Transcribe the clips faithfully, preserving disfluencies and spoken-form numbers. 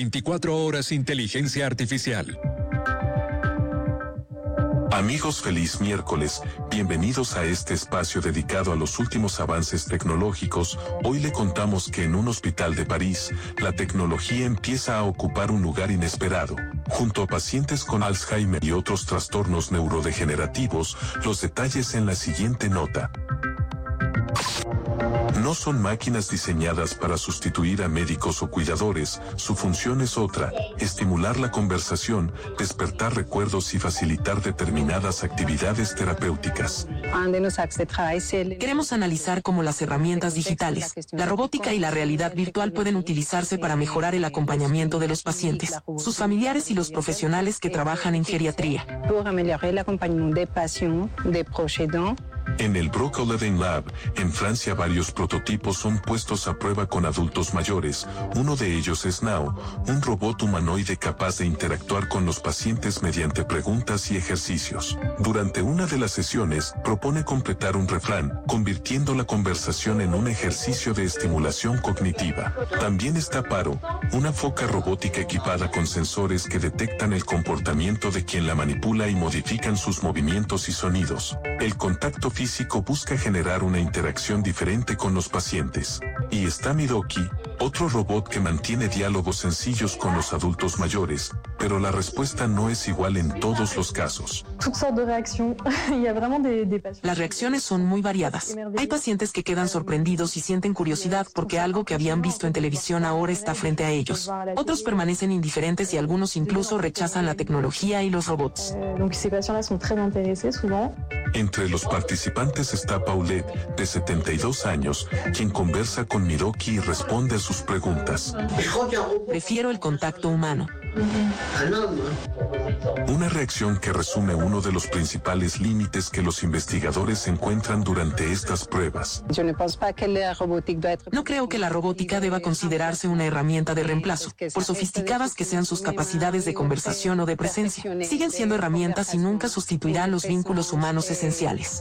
veinticuatro horas inteligencia artificial. Amigos, feliz miércoles, bienvenidos a este espacio dedicado a los últimos avances tecnológicos. Hoy le contamos que en un hospital de París, la tecnología empieza a ocupar un lugar inesperado. Junto a pacientes con Alzheimer y otros trastornos neurodegenerativos, los detalles en la siguiente nota. No son máquinas diseñadas para sustituir a médicos o cuidadores, su función es otra, estimular la conversación, despertar recuerdos y facilitar determinadas actividades terapéuticas. Queremos analizar cómo las herramientas digitales, la robótica y la realidad virtual pueden utilizarse para mejorar el acompañamiento de los pacientes, sus familiares y los profesionales que trabajan en geriatría. En el Brock-Levin Lab, en Francia, varios prototipos son puestos a prueba con adultos mayores. Uno de ellos es Now, un robot humanoide capaz de interactuar con los pacientes mediante preguntas y ejercicios. Durante una de las sesiones, propone completar un refrán, convirtiendo la conversación en un ejercicio de estimulación cognitiva. También está Paro, una foca robótica equipada con sensores que detectan el comportamiento de quien la manipula y modifican sus movimientos y sonidos. El contacto físico busca generar una interacción diferente con los pacientes. Y está Midoki, otro robot que mantiene diálogos sencillos con los adultos mayores, pero la respuesta no es igual en todos los casos. Las reacciones son muy variadas. Hay pacientes que quedan sorprendidos y sienten curiosidad porque algo que habían visto en televisión ahora está frente a ellos. Otros permanecen indiferentes y algunos incluso rechazan la tecnología y los robots. Entre los participantes está Paulette, de setenta y dos años, quien conversa con Midoki y responde a sus preguntas. Prefiero el contacto humano. Una reacción que resume uno de los principales límites que los investigadores encuentran durante estas pruebas. No creo que la robótica deba considerarse una herramienta de reemplazo, por sofisticadas que sean sus capacidades de conversación o de presencia. Siguen siendo herramientas y nunca sustituirán los vínculos humanos esenciales.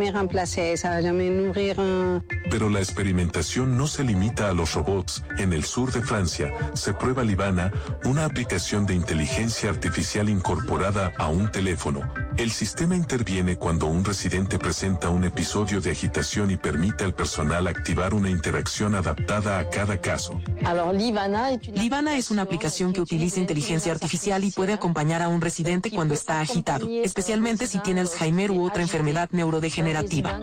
Pero la experimentación no se limita a los robots. En el sur de Francia, se prueba Livana, una aplicación de inteligencia artificial incorporada a un teléfono. El sistema interviene cuando un residente presenta un episodio de agitación y permite al personal activar una interacción adaptada a cada caso. Livana es una aplicación que utiliza inteligencia artificial y puede acompañar a un residente cuando está agitado, especialmente si tiene Alzheimer u otra enfermedad neurodegenerativa.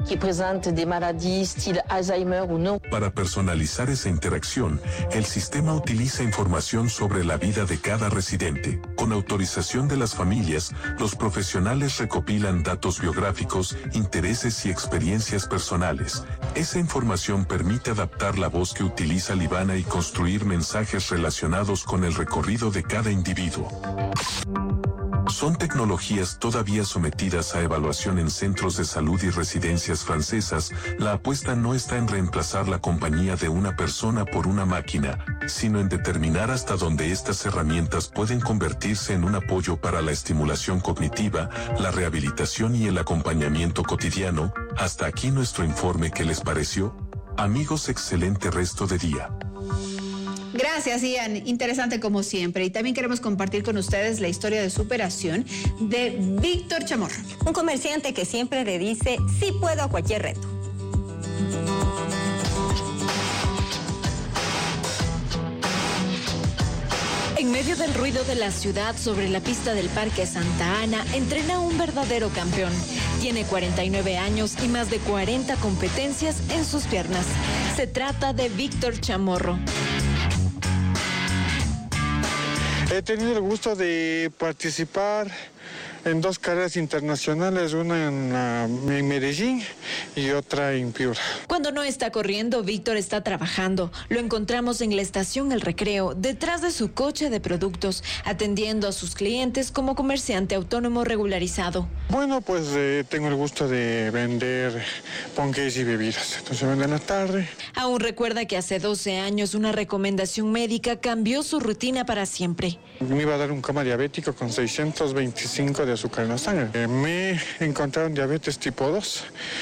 Para personalizar esa interacción, el sistema utiliza información sobre la vida de cada residente. Con autorización de las familias, los profesionales recopilan datos biográficos, intereses y experiencias personales. Esa información permite adaptar la voz que utiliza Livana y construir mensajes relacionados con el recorrido de cada individuo. Son tecnologías todavía sometidas a evaluación en centros de salud y residencias francesas. La apuesta no está en reemplazar la compañía de una persona por una máquina, sino en determinar hasta dónde estas herramientas pueden convertirse en un apoyo para la estimulación cognitiva, la rehabilitación y el acompañamiento cotidiano. Hasta aquí nuestro informe. ¿Qué les pareció? Amigos, excelente resto de día. Gracias, Ian. Interesante como siempre. Y también queremos compartir con ustedes la historia de superación de Víctor Chamorro. Un comerciante que siempre le dice sí puedo a cualquier reto. En medio del ruido de la ciudad, sobre la pista del Parque Santa Ana, entrena un verdadero campeón. Tiene cuarenta y nueve años y más de cuarenta competencias en sus piernas. Se trata de Víctor Chamorro. He tenido el gusto de participar en dos carreras internacionales, una en, uh, en Medellín y otra en Piura. Cuando no está corriendo, Víctor está trabajando. Lo encontramos en la estación El Recreo, detrás de su coche de productos, atendiendo a sus clientes como comerciante autónomo regularizado. Bueno, pues eh, tengo el gusto de vender ponqués y bebidas. Entonces vendo en la tarde. Aún recuerda que hace doce años una recomendación médica cambió su rutina para siempre. Me iba a dar un coma diabético con seiscientos veinticinco de azúcar en la sangre. Eh, me encontraron diabetes tipo dos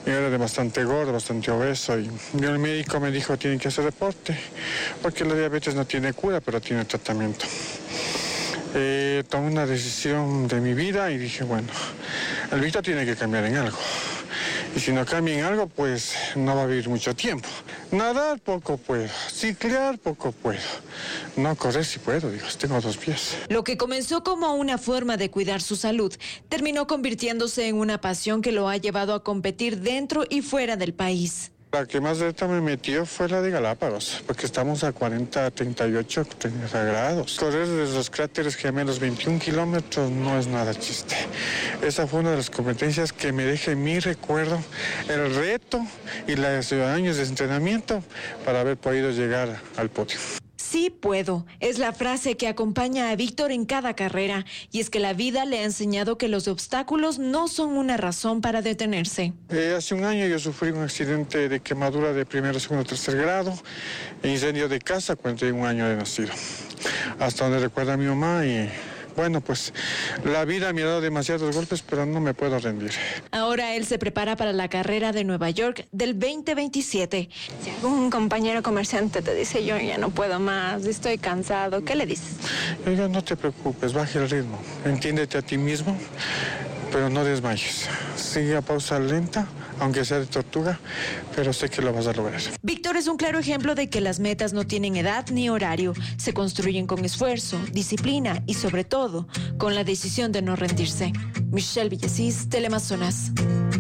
Yo era de bastante gordo, bastante obeso, y el médico me dijo tiene que hacer deporte, porque la diabetes no tiene cura, pero tiene tratamiento. Eh, tomé una decisión de mi vida y dije, bueno, el Víctor tiene que cambiar en algo. Y si no cambia en algo, pues no va a vivir mucho tiempo. Nadar poco puedo, ciclear poco puedo. No correr si puedo, digo, tengo dos pies. Lo que comenzó como una forma de cuidar su salud, terminó convirtiéndose en una pasión que lo ha llevado a competir dentro y fuera del país. La que más reto me metió fue la de Galápagos, porque estamos a cuarenta, treinta y ocho grados. Correr desde los cráteres gemelos veintiún kilómetros no es nada chiste. Esa fue una de las competencias que me deja en mi recuerdo el reto y los años de entrenamiento para haber podido llegar al podio. Sí puedo, es la frase que acompaña a Víctor en cada carrera, y es que la vida le ha enseñado que los obstáculos no son una razón para detenerse. Eh, hace un año yo sufrí un accidente de quemadura de primero, segundo, tercer grado, e incendio de casa cuando tenía un año de nacido. Hasta donde recuerda a mi mamá y... Bueno, pues la vida me ha dado demasiados golpes, pero no me puedo rendir. Ahora él se prepara para la carrera de Nueva York del veinte veintisiete. Si algún compañero comerciante te dice yo ya no puedo más, estoy cansado, ¿qué le dices? Oiga, no te preocupes, baje el ritmo. Entiéndete a ti mismo, pero no desmayes. Sigue a pausa lenta, aunque sea de tortuga, pero sé que lo vas a lograr. Víctor es un claro ejemplo de que las metas no tienen edad ni horario. Se construyen con esfuerzo, disciplina y, sobre todo, con la decisión de no rendirse. Michelle Villasís, Teleamazonas.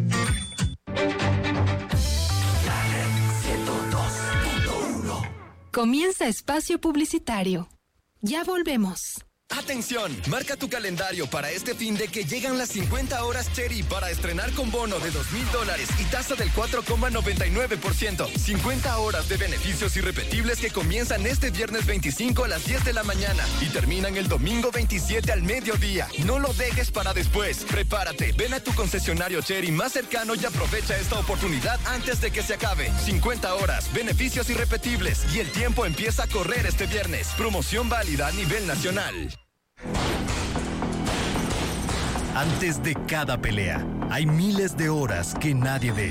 Comienza espacio publicitario. Ya volvemos. ¡Atención! Marca tu calendario para este fin de que llegan las cincuenta horas Cherry para estrenar con bono de dos mil dólares y tasa del cuatro coma noventa y nueve por ciento. cincuenta horas de beneficios irrepetibles que comienzan este viernes veinticinco a las diez de la mañana y terminan el domingo veintisiete al mediodía. No lo dejes para después. Prepárate, ven a tu concesionario Cherry más cercano y aprovecha esta oportunidad antes de que se acabe. cincuenta horas, beneficios irrepetibles y el tiempo empieza a correr este viernes. Promoción válida a nivel nacional. Antes de cada pelea, hay miles de horas que nadie ve.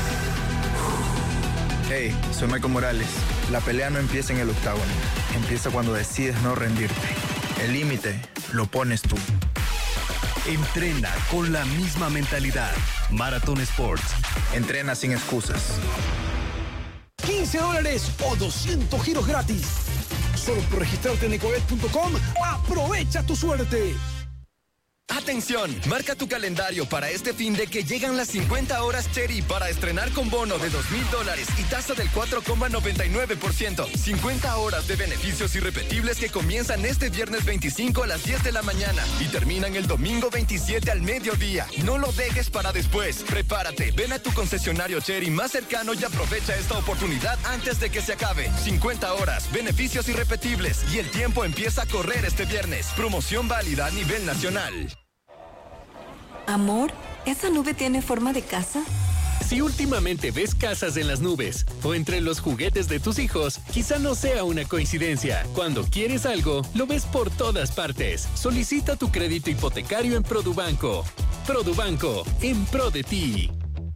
Hey, soy Michael Morales. La pelea no empieza en el octágono. Empieza cuando decides no rendirte. El límite lo pones tú. Entrena con la misma mentalidad. Marathon Sports. Entrena sin excusas. quince dólares o doscientos giros gratis. Solo por registrarte en ecobet punto com, aprovecha tu suerte. ¡Atención! Marca tu calendario para este fin de que llegan las cincuenta horas Cherry para estrenar con bono de dos mil dólares y tasa del cuatro coma noventa y nueve por ciento. cincuenta horas de beneficios irrepetibles que comienzan este viernes veinticinco a las diez de la mañana y terminan el domingo veintisiete al mediodía. No lo dejes para después. Prepárate, ven a tu concesionario Cherry más cercano y aprovecha esta oportunidad antes de que se acabe. cincuenta horas, beneficios irrepetibles y el tiempo empieza a correr este viernes. Promoción válida a nivel nacional. Amor, ¿esa nube tiene forma de casa? Si últimamente ves casas en las nubes o entre los juguetes de tus hijos, quizá no sea una coincidencia. Cuando quieres algo, lo ves por todas partes. Solicita tu crédito hipotecario en Produbanco. Produbanco, en pro de ti.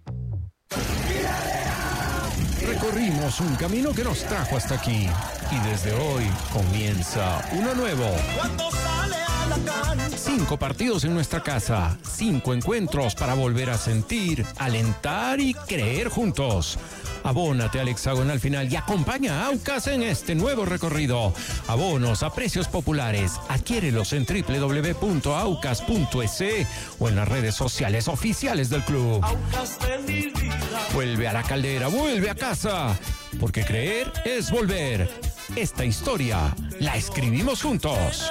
Recorrimos un camino que nos trajo hasta aquí y desde hoy comienza uno nuevo. Cinco partidos en nuestra casa, cinco encuentros para volver a sentir, alentar y creer juntos. Abónate al hexagonal final y acompaña a Aucas en este nuevo recorrido. Abonos a precios populares. Adquiérelos en doble u doble u doble u punto aucas punto es o en las redes sociales oficiales del club. Vuelve a la caldera, vuelve a casa. Porque creer es volver. Esta historia la escribimos juntos.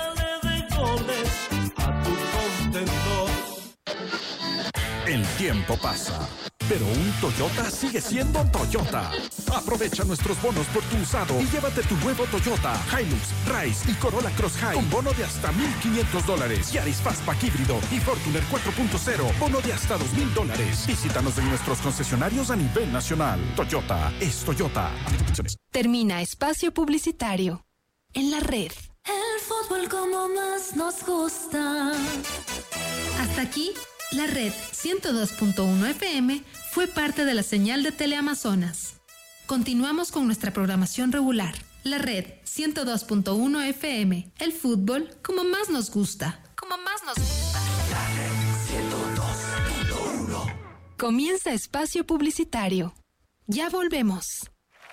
El tiempo pasa, pero un Toyota sigue siendo Toyota. Aprovecha nuestros bonos por tu usado y llévate tu nuevo Toyota Hilux, Rise y Corolla Cross High con bono de hasta mil quinientos dólares. Yaris Fastback híbrido y Fortuner cuatro punto cero, bono de hasta dos mil dólares. Visítanos en nuestros concesionarios a nivel nacional. Toyota es Toyota. Termina espacio publicitario. En la red. El fútbol como más nos gusta. Hasta aquí, la red ciento dos punto uno F M fue parte de la señal de Teleamazonas. Continuamos con nuestra programación regular. La red ciento dos punto uno F M. El fútbol como más nos gusta. Como más nos gusta. La red ciento dos punto uno. Comienza espacio publicitario. Ya volvemos.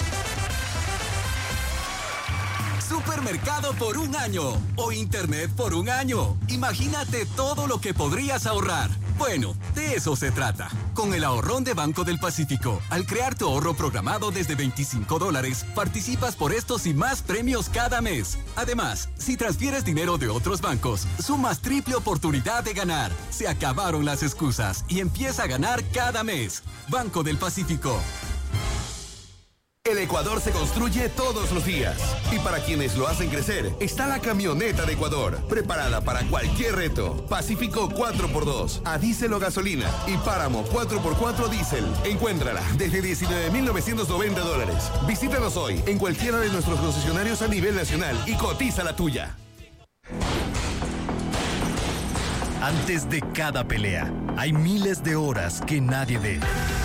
Supermercado por un año o Internet por un año. Imagínate todo lo que podrías ahorrar. Bueno, de eso se trata. Con el ahorrón de Banco del Pacífico, al crear tu ahorro programado desde veinticinco dólares, participas por estos y más premios cada mes. Además, si transfieres dinero de otros bancos, sumas triple oportunidad de ganar. Se acabaron las excusas y empieza a ganar cada mes. Banco del Pacífico. El Ecuador se construye todos los días. Y para quienes lo hacen crecer, está la camioneta de Ecuador, preparada para cualquier reto. Pacífico cuatro por dos, a diésel o gasolina. Y Páramo cuatro por cuatro diésel. Encuéntrala desde diecinueve mil novecientos noventa dólares. Visítanos hoy en cualquiera de nuestros concesionarios a nivel nacional y cotiza la tuya. Antes de cada pelea, hay miles de horas que nadie ve.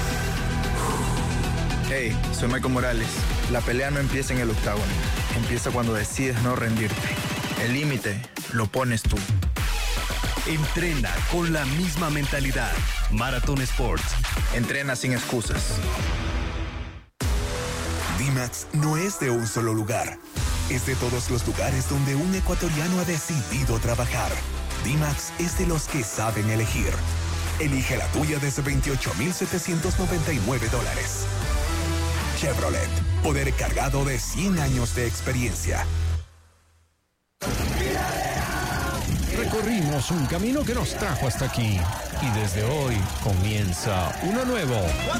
Hey, soy Michael Morales. La pelea no empieza en el octágono. Empieza cuando decides no rendirte. El límite lo pones tú. Entrena con la misma mentalidad. Marathon Sports. Entrena sin excusas. D-Max no es de un solo lugar. Es de todos los lugares donde un ecuatoriano ha decidido trabajar. D-Max es de los que saben elegir. Elige la tuya desde veintiocho mil setecientos noventa y nueve dólares. Chevrolet, poder cargado de cien años de experiencia. Recorrimos un camino que nos trajo hasta aquí y desde hoy comienza uno nuevo.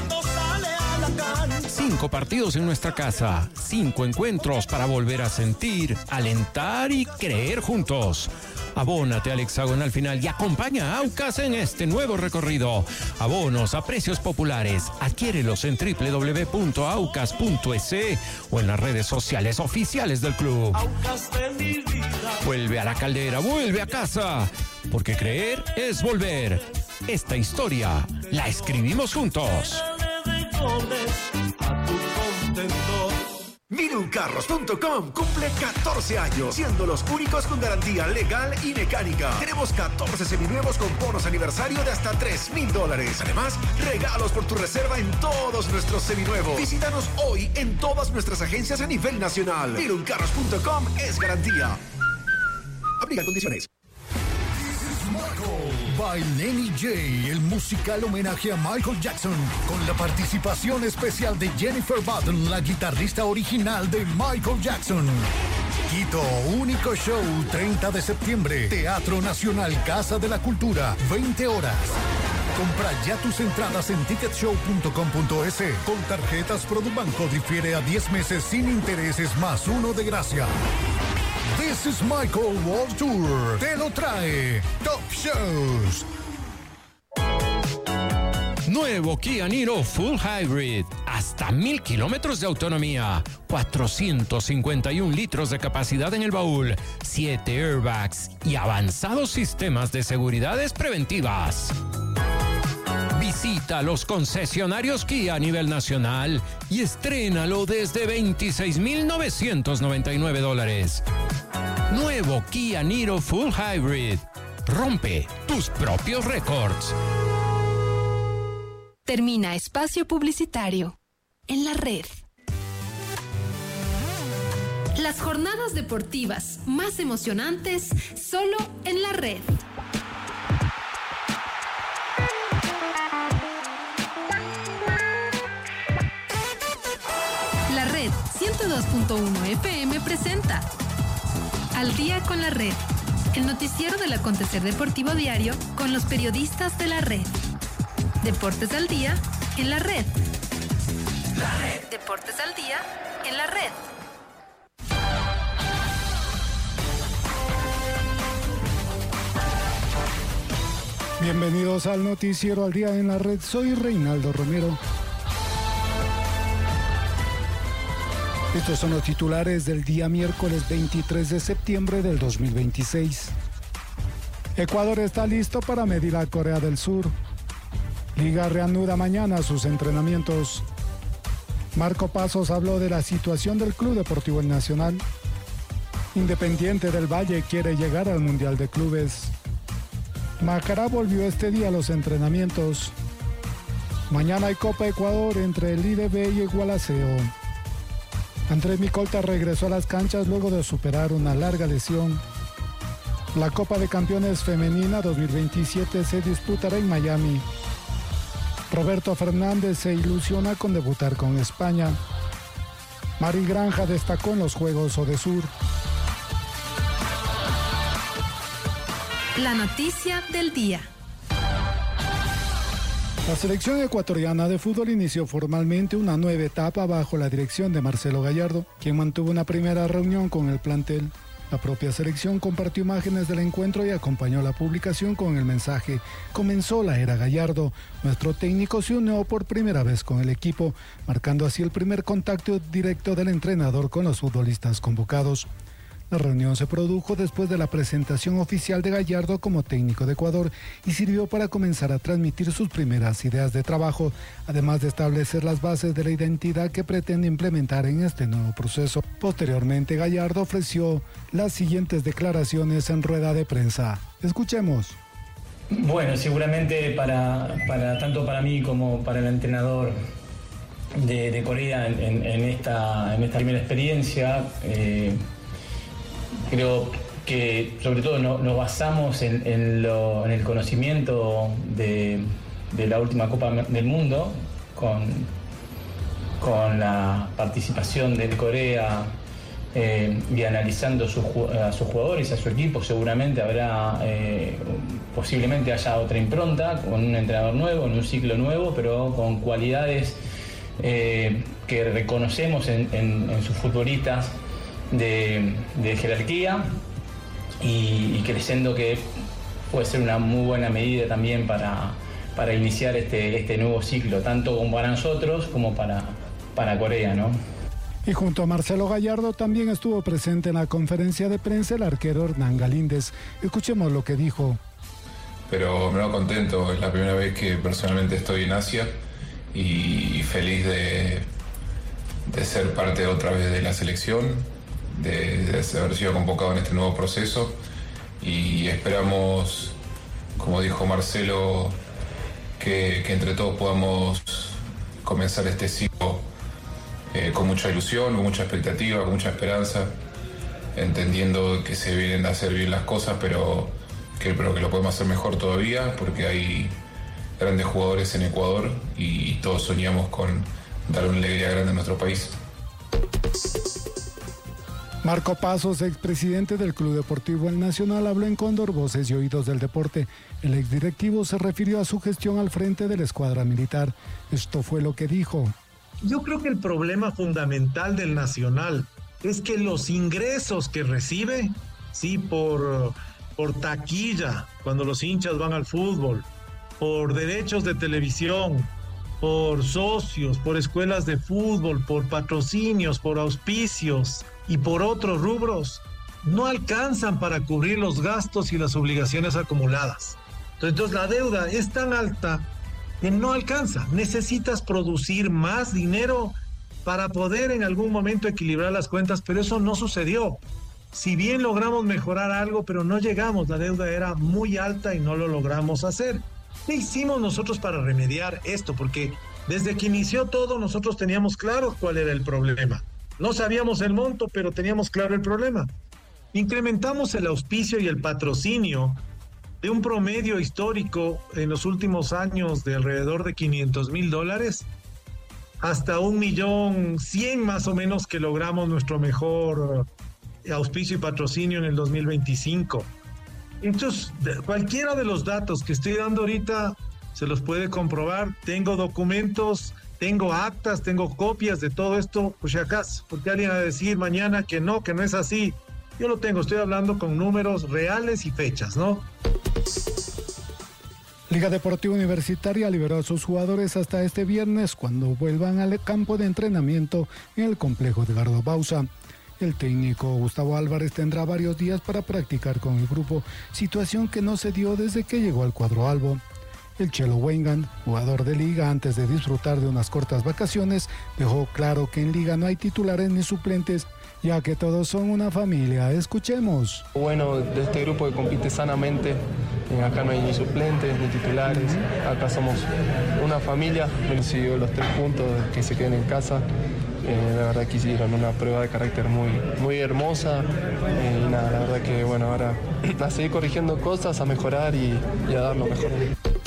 Cinco partidos en nuestra casa, cinco encuentros para volver a sentir, alentar y creer juntos. Abónate al hexagonal final y acompaña a Aucas en este nuevo recorrido. Abonos a precios populares. Adquiérelos en doble u doble u doble u punto aucas punto es o en las redes sociales oficiales del club. Vuelve a la caldera, vuelve a casa. Porque creer es volver. Esta historia la escribimos juntos. Minuncarros punto com cumple catorce años, siendo los únicos con garantía legal y mecánica. Tenemos catorce seminuevos con bonos aniversario de hasta tres mil dólares. Además, regalos por tu reserva en todos nuestros seminuevos. Visítanos hoy en todas nuestras agencias a nivel nacional. Minuncarros punto com es garantía. Aplica condiciones. By Lenny J, el musical homenaje a Michael Jackson, con la participación especial de Jennifer Button, la guitarrista original de Michael Jackson. Quito, único show, treinta de septiembre, Teatro Nacional Casa de la Cultura, veinte horas. Compra ya tus entradas en ticket show punto com punto es. Con tarjetas Produbanco difiere a diez meses sin intereses más uno de gracia. This is Michael World Tour. Te lo trae Top Shows. Nuevo Kia Niro Full Hybrid. Hasta mil kilómetros de autonomía. cuatrocientos cincuenta y un litros de capacidad en el baúl. siete airbags y avanzados sistemas de seguridades preventivas. Visita los concesionarios Kia a nivel nacional y estrénalo desde veintiséis mil novecientos noventa y nueve dólares. Nuevo Kia Niro Full Hybrid. Rompe tus propios récords. Termina espacio publicitario. En la red. Las jornadas deportivas más emocionantes solo en la red. La red ciento dos punto uno F M presenta Al día con la red, el noticiero del acontecer deportivo diario con los periodistas de la red. Deportes al día en la red. La red. Deportes al día en la red. Bienvenidos al noticiero al día en la red. Soy Reinaldo Romero. Estos son los titulares del día miércoles veintitrés de septiembre del dos mil veintiséis. Ecuador está listo para medir a Corea del Sur. Liga reanuda mañana sus entrenamientos. Marco Pasos habló de la situación del Club Deportivo El Nacional. Independiente del Valle quiere llegar al Mundial de Clubes. Macará volvió este día a los entrenamientos. Mañana hay Copa Ecuador entre el I D B y el Gualaceo. Andrés Micolta regresó a las canchas luego de superar una larga lesión. La Copa de Campeones Femenina dos mil veintisiete se disputará en Miami. Roberto Fernández se ilusiona con debutar con España. Mari Granja destacó en los Juegos Odesur. La noticia del día. La selección ecuatoriana de fútbol inició formalmente una nueva etapa bajo la dirección de Marcelo Gallardo, quien mantuvo una primera reunión con el plantel. La propia selección compartió imágenes del encuentro y acompañó la publicación con el mensaje: comenzó la era Gallardo. Nuestro técnico se unió por primera vez con el equipo, marcando así el primer contacto directo del entrenador con los futbolistas convocados. La reunión se produjo después de la presentación oficial de Gallardo como técnico de Ecuador y sirvió para comenzar a transmitir sus primeras ideas de trabajo, además de establecer las bases de la identidad que pretende implementar en este nuevo proceso. Posteriormente, Gallardo ofreció las siguientes declaraciones en rueda de prensa. Escuchemos. Bueno, seguramente para, para tanto para mí como para el entrenador de, de Corea en, en, en, esta, en esta primera experiencia, eh, creo que sobre todo no, nos basamos en, en, lo, en el conocimiento de, de la última Copa del Mundo, con, con la participación de Corea eh, y analizando sus, a sus jugadores, a su equipo. Seguramente habrá, eh, posiblemente haya otra impronta, con un entrenador nuevo, en un ciclo nuevo, pero con cualidades eh, que reconocemos en, en, en sus futbolistas De, de jerarquía y, y creyendo que puede ser una muy buena medida también para, para iniciar este, este nuevo ciclo, tanto como para nosotros como para, para Corea, ¿no? Y junto a Marcelo Gallardo también estuvo presente en la conferencia de prensa el arquero Hernán Galíndez. Escuchemos lo que dijo. Pero me lo contento, es la primera vez que personalmente estoy en Asia y feliz de, de ser parte otra vez de la selección, de, de haber sido convocado en este nuevo proceso, y esperamos, como dijo Marcelo, que, que entre todos podamos comenzar este ciclo eh, con mucha ilusión, con mucha expectativa, con mucha esperanza, entendiendo que se vienen a hacer bien las cosas, pero que, pero que lo podemos hacer mejor todavía, porque hay grandes jugadores en Ecuador y todos soñamos con dar una alegría grande a nuestro país. Marco Pasos, expresidente del Club Deportivo El Nacional, habló en Cóndor, Voces y Oídos del Deporte. El exdirectivo se refirió a su gestión al frente de la escuadra militar. Esto fue lo que dijo. Yo creo que el problema fundamental del Nacional es que los ingresos que recibe, sí, por, por taquilla, cuando los hinchas van al fútbol, por derechos de televisión, por socios, por escuelas de fútbol, por patrocinios, por auspicios y por otros rubros, no alcanzan para cubrir los gastos y las obligaciones acumuladas. Entonces la deuda es tan alta que no alcanza. Necesitas producir más dinero para poder en algún momento equilibrar las cuentas, pero eso no sucedió. Si bien logramos mejorar algo, pero no llegamos, la deuda era muy alta y no lo logramos hacer. ¿Qué hicimos nosotros para remediar esto? Porque desde que inició todo nosotros teníamos claro cuál era el problema. No sabíamos el monto, pero teníamos claro el problema. Incrementamos el auspicio y el patrocinio de un promedio histórico en los últimos años de alrededor de quinientos mil dólares hasta un millón cien más o menos que logramos nuestro mejor auspicio y patrocinio en el dos mil veinticinco. Entonces, cualquiera de los datos que estoy dando ahorita se los puede comprobar. Tengo documentos, tengo actas, tengo copias de todo esto, por si acaso, porque alguien va a decir mañana que no, que no es así. Yo lo tengo, estoy hablando con números reales y fechas, ¿no? Liga Deportiva Universitaria liberó a sus jugadores hasta este viernes cuando vuelvan al campo de entrenamiento en el complejo Edgardo Bauza. El técnico Gustavo Álvarez tendrá varios días para practicar con el grupo, situación que no se dio desde que llegó al cuadro albo. El Chelo Weingand, jugador de Liga, antes de disfrutar de unas cortas vacaciones, dejó claro que en Liga no hay titulares ni suplentes, ya que todos son una familia. Escuchemos. Bueno, de este grupo que compite sanamente, acá no hay ni suplentes ni titulares, acá somos una familia. Consiguió los tres puntos, que se queden en casa. Eh, la verdad que hicieron una prueba de carácter muy, muy hermosa eh, y nada, la verdad que bueno, ahora a seguir corrigiendo cosas, a mejorar y, y a dar lo mejor.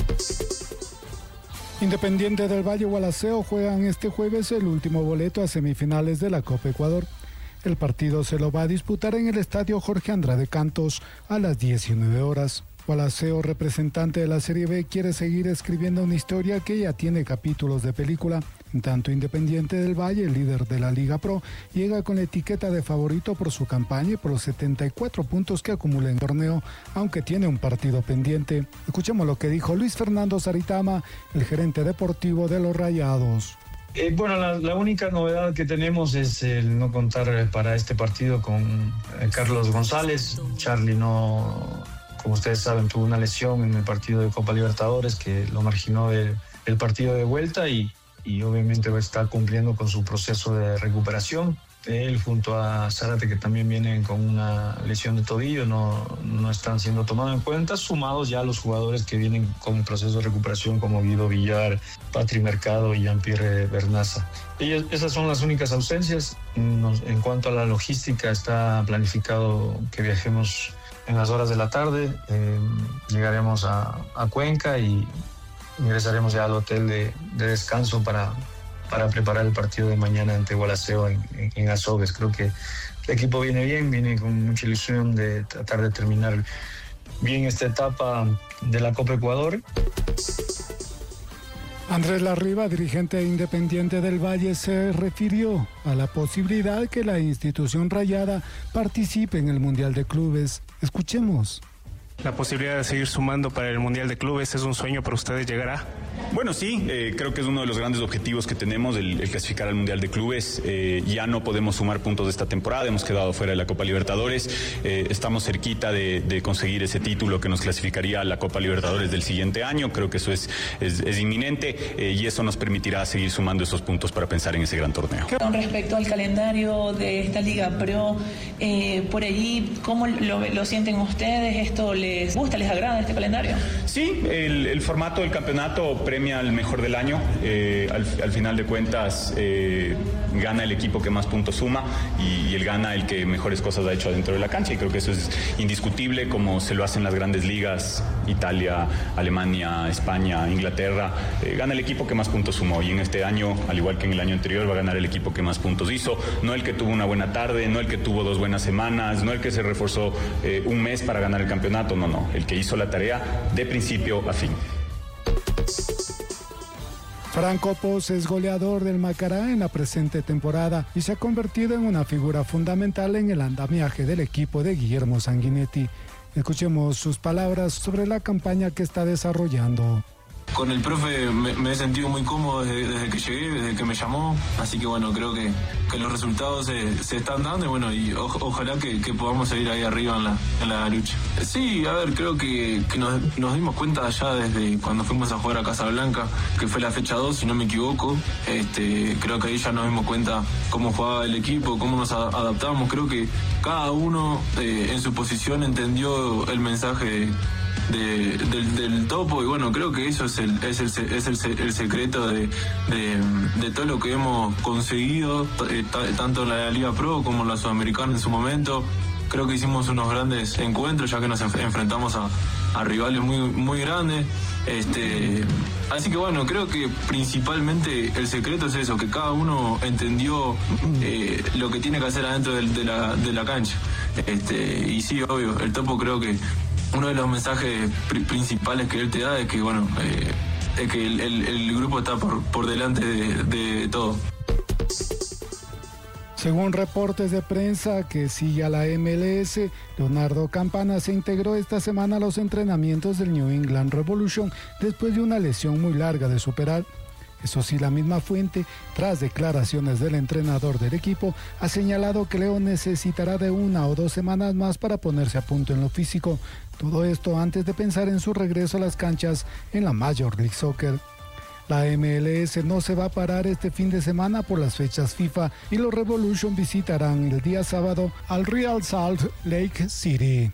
Independiente del Valle y Gualaceo juegan este jueves el último boleto a semifinales de la Copa Ecuador. El partido se lo va a disputar en el estadio Jorge Andrade Cantos a las diecinueve horas. Gualaceo, representante de la Serie B, quiere seguir escribiendo una historia que ya tiene capítulos de película. En tanto, Independiente del Valle, el líder de la Liga Pro, llega con la etiqueta de favorito por su campaña y por los setenta y cuatro puntos que acumula en el torneo, aunque tiene un partido pendiente. Escuchemos lo que dijo Luis Fernando Saritama, el gerente deportivo de los Rayados. Eh, bueno, la, la única novedad que tenemos es el no contar para este partido con eh, Carlos González. Charlie no, como ustedes saben, tuvo una lesión en el partido de Copa Libertadores que lo marginó del, del partido de vuelta y y obviamente está cumpliendo con su proceso de recuperación. Él junto a Zárate, que también vienen con una lesión de tobillo, no, no están siendo tomados en cuenta, sumados ya a los jugadores que vienen con un proceso de recuperación como Guido Villar, Patri Mercado y Jean-Pierre Bernaza. Ellos, esas son las únicas ausencias. Nos, en cuanto a la logística, está planificado que viajemos en las horas de la tarde, eh, llegaremos a, a Cuenca y ingresaremos ya al hotel de, de descanso para, para preparar el partido de mañana ante Gualaceo en, en, en Azogues. Creo que el equipo viene bien, viene con mucha ilusión de tratar de terminar bien esta etapa de la Copa Ecuador. Andrés Larriba, dirigente Independiente del Valle, se refirió a la posibilidad que la institución rayada participe en el Mundial de Clubes. Escuchemos. La posibilidad de seguir sumando para el Mundial de Clubes es un sueño para ustedes, ¿llegará? Bueno, sí, eh, creo que es uno de los grandes objetivos que tenemos, el, el clasificar al Mundial de Clubes. Eh, ya no podemos sumar puntos de esta temporada, hemos quedado fuera de la Copa Libertadores, eh, estamos cerquita de, de conseguir ese título que nos clasificaría a la Copa Libertadores del siguiente año. Creo que eso es, es, es inminente eh, y eso nos permitirá seguir sumando esos puntos para pensar en ese gran torneo. Con respecto al calendario de esta Liga Pro, eh, por allí, ¿cómo lo, lo sienten ustedes? ¿Esto les gusta, les agrada este calendario? Sí, el, el formato del campeonato premia al mejor del año. Eh, al, al final de cuentas eh, gana el equipo que más puntos suma y, y él gana el que mejores cosas ha hecho adentro de la cancha, y creo que eso es indiscutible, como se lo hacen las grandes ligas, Italia, Alemania, España, Inglaterra. Eh, gana el equipo que más puntos sumó, y en este año, al igual que en el año anterior, va a ganar el equipo que más puntos hizo, no el que tuvo una buena tarde, no el que tuvo dos buenas semanas, no el que se reforzó eh, un mes para ganar el campeonato, no, no, el que hizo la tarea de principio a fin. Franco Pos es goleador del Macará en la presente temporada y se ha convertido en una figura fundamental en el andamiaje del equipo de Guillermo Sanguinetti. Escuchemos sus palabras sobre la campaña que está desarrollando. Con el profe me, me he sentido muy cómodo desde, desde que llegué, desde que me llamó, así que bueno, creo que, que los resultados se, se están dando y bueno, y o, ojalá que, que podamos seguir ahí arriba en la, en la lucha. Sí, a ver, creo que, que nos, nos dimos cuenta ya desde cuando fuimos a jugar a Casablanca, que fue la fecha dos, si no me equivoco. Este, creo que ahí ya nos dimos cuenta cómo jugaba el equipo, cómo nos a, adaptábamos. Creo que cada uno eh, en su posición entendió el mensaje de, De, del, del topo, y bueno, creo que eso es el, es el, es el, el secreto de, de, de todo lo que hemos conseguido, t- t- tanto en la Liga Pro como en la Sudamericana en su momento. Creo que hicimos unos grandes encuentros, ya que nos enf- enfrentamos a, a rivales muy, muy grandes. Este, así que bueno, creo que principalmente el secreto es eso, que cada uno entendió eh, lo que tiene que hacer adentro de, de, la, de la cancha. Este, y sí, obvio, el topo creo que uno de los mensajes pr- principales que él te da es que, bueno, eh, es que el, el, el grupo está por, por delante de, de todo. Según reportes de prensa que sigue a la M L S, Leonardo Campana se integró esta semana a los entrenamientos del New England Revolution después de una lesión muy larga de superar. Eso sí, la misma fuente, tras declaraciones del entrenador del equipo, ha señalado que Leo necesitará de una o dos semanas más para ponerse a punto en lo físico. Todo esto antes de pensar en su regreso a las canchas en la Major League Soccer. La M L S no se va a parar este fin de semana por las fechas FIFA y los Revolution visitarán el día sábado al Real Salt Lake City.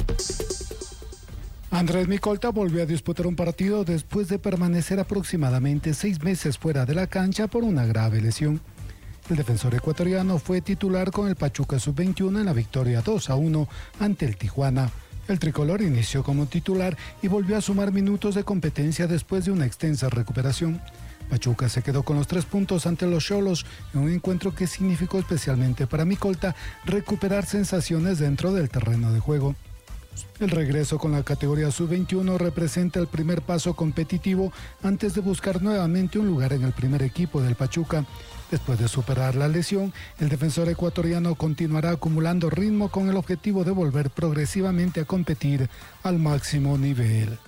Andrés Micolta volvió a disputar un partido después de permanecer aproximadamente seis meses fuera de la cancha por una grave lesión. El defensor ecuatoriano fue titular con el Pachuca sub veintiuno en la victoria dos a uno ante el Tijuana. El tricolor inició como titular y volvió a sumar minutos de competencia después de una extensa recuperación. Pachuca se quedó con los tres puntos ante los Xolos en un encuentro que significó especialmente para Micolta recuperar sensaciones dentro del terreno de juego. El regreso con la categoría sub veintiuno representa el primer paso competitivo antes de buscar nuevamente un lugar en el primer equipo del Pachuca. Después de superar la lesión, el defensor ecuatoriano continuará acumulando ritmo con el objetivo de volver progresivamente a competir al máximo nivel.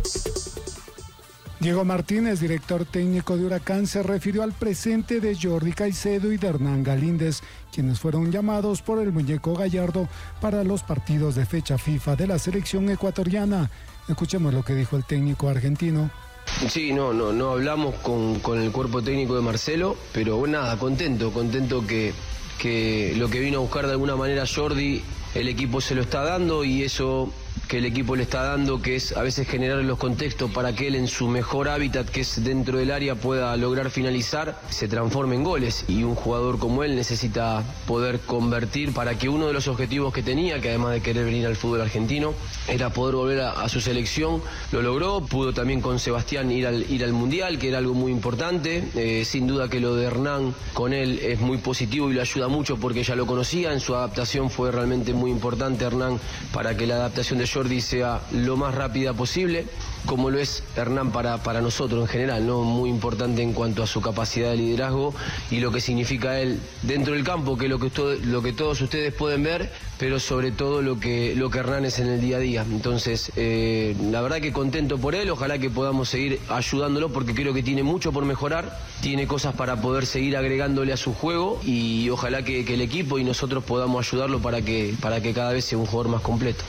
Diego Martínez, director técnico de Huracán, se refirió al presente de Jordi Caicedo y de Hernán Galíndez, quienes fueron llamados por el muñeco Gallardo para los partidos de fecha FIFA de la selección ecuatoriana. Escuchemos lo que dijo el técnico argentino. Sí, no, no, no hablamos con, con el cuerpo técnico de Marcelo, pero nada, contento, contento que, que lo que vino a buscar de alguna manera Jordi, el equipo se lo está dando y eso que el equipo le está dando, que es a veces generar los contextos para que él en su mejor hábitat, que es dentro del área, pueda lograr finalizar, se transforme en goles. Y un jugador como él necesita poder convertir para que uno de los objetivos que tenía, que además de querer venir al fútbol argentino, era poder volver a, a su selección. Lo logró, pudo también con Sebastián ir al, ir al Mundial, que era algo muy importante. Eh, sin duda que lo de Hernán con él es muy positivo y le ayuda mucho porque ya lo conocía. En su adaptación fue realmente muy importante Hernán para que la adaptación de Jordi sea lo más rápida posible, como lo es Hernán para, para nosotros en general, ¿no? Muy importante en cuanto a su capacidad de liderazgo y lo que significa él dentro del campo, que es lo que, usted, lo que todos ustedes pueden ver, pero sobre todo lo que, lo que Hernán es en el día a día. Entonces, eh, la verdad que contento por él, ojalá que podamos seguir ayudándolo porque creo que tiene mucho por mejorar, tiene cosas para poder seguir agregándole a su juego y ojalá que, que el equipo y nosotros podamos ayudarlo para que, para que cada vez sea un jugador más completo.